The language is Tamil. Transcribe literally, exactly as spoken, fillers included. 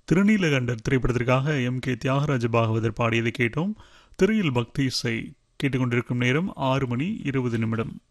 திருநீலகண்டர் திரைப்படத்திற்காக எம் கே தியாகராஜ பாகவதர் பாடியதை கேட்டோம். திரையில் பக்தி இசை கேட்டுக்கொண்டிருக்கும் நேரம் ஆறு மணி இருபது நிமிடம்.